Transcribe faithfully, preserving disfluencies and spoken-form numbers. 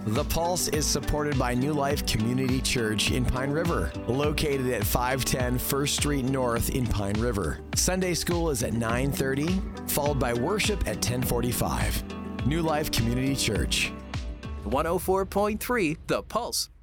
The Pulse is supported by New Life Community Church in Pine River, located at five ten First Street North in Pine River. Sunday school is at nine thirty, followed by worship at ten forty-five. New Life Community Church. one oh four point three The Pulse.